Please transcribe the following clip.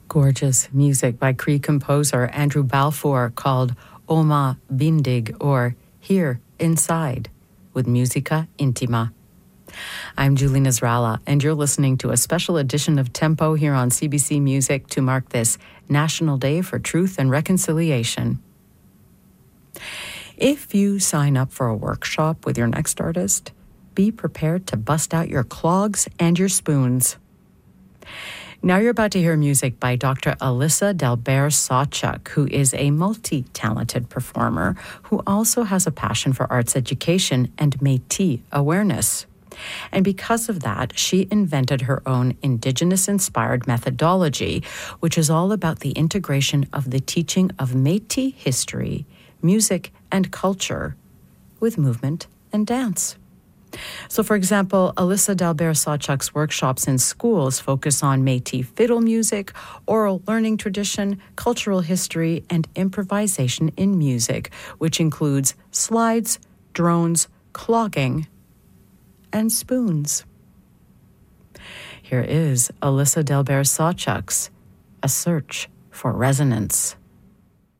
Gorgeous music by Cree composer Andrew Balfour called Oma Bindig, or Here Inside, with Musica Intima. I'm Julie Nasrallah, and you're listening to a special edition of Tempo here on CBC Music to mark this National Day for Truth and Reconciliation. If you sign up for a workshop with your next artist, be prepared to bust out your clogs and your spoons. Now you're about to hear music by Dr. Alyssa Delbert-Sawchuk, who is a multi-talented performer who also has a passion for arts education and Métis awareness. And because of that, she invented her own Indigenous-inspired methodology, which is all about the integration of the teaching of Métis history, music, and culture with movement and dance. So, for example, Alyssa Delbert-Sawchuk's workshops in schools focus on Métis fiddle music, oral learning tradition, cultural history, and improvisation in music, which includes slides, drones, clogging, and spoons. Here is Alyssa Delbert-Sawchuk's A Search for Resonance.